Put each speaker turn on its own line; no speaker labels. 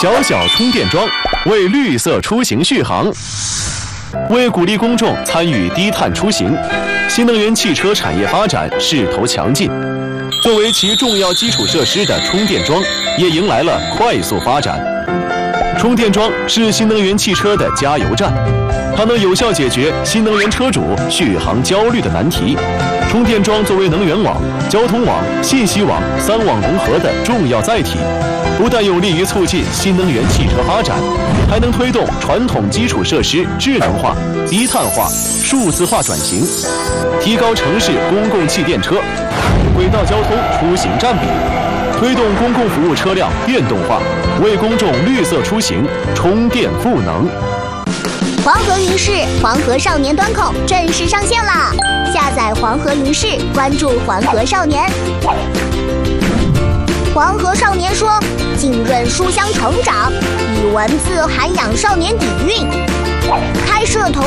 小小充电桩为绿色出行续航。为鼓励公众参与低碳出行，新能源汽车产业发展势头强劲。作为其重要基础设施的充电桩，也迎来了快速发展。充电桩是新能源汽车的加油站，它能有效解决新能源车主续航焦虑的难题。充电桩作为能源网、交通网、信息网三网融合的重要载体，不但有利于促进新能源汽车发展，还能推动传统基础设施智能化、低碳化、数字化转型，提高城市公共汽电车、轨道交通出行占比，推动公共服务车辆电动化，为公众绿色出行充电赋能。
黄河云视黄河少年端口正式上线啦！下载黄河云视，关注黄河少年。黄河少年说：浸润书香成长，以文字涵养少年底蕴，开设投